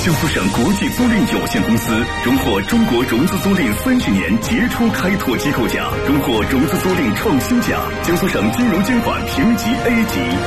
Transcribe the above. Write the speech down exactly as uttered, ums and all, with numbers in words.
江苏省国际租赁有限公司荣获中国融资租赁三十年杰出开拓机构奖，荣获融资租赁创新奖，江苏省金融监管评级 A 级。